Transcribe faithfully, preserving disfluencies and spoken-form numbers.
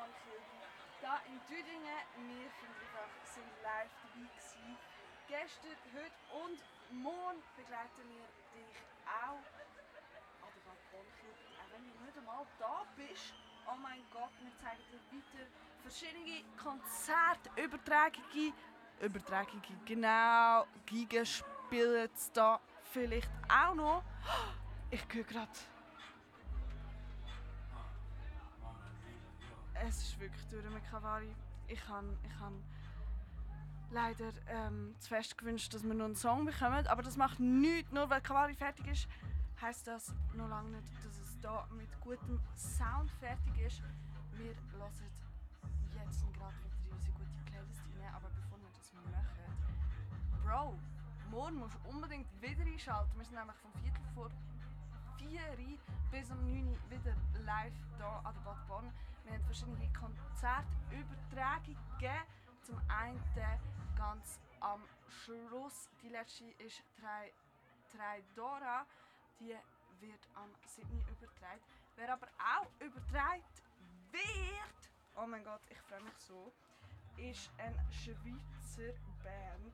Kornkilde hier in Düdingen. Wir sind einfach sind live dabei gewesen. Gestern, heute und morgen begleiten wir dich auch an der Kornkilde. Auch wenn du nicht einmal da bist. Oh mein Gott, wir zeigen dir weiter verschiedene Konzerte, Übertragungen, Übertragungen, genau, Giga spielen es da vielleicht auch noch. Ich höre gerade. Es ist wirklich durch mit Kavari. Ich habe ich han leider ähm, zu fest gewünscht, dass wir noch einen Song bekommen, aber das macht nichts, nur weil Kavari fertig ist, heisst das noch lange nicht, dass es hier mit gutem Sound fertig ist. Wir hören jetzt gerade wieder unsere gute Playlist rein, aber bevor wir das machen, Bro, morgen musst du unbedingt wieder einschalten. Wir sind nämlich vom Viertel vor vier bis um neun Uhr wieder live hier an der Bad Bonn. Wir haben verschiedene Konzertübertragungen gegeben. Zum einen ganz am Schluss, die letzte ist Trai, Traidora, die wird am siebten übertragen. Wer aber auch übertragen wird, oh mein Gott, ich freue mich so, ist eine Schweizer Band.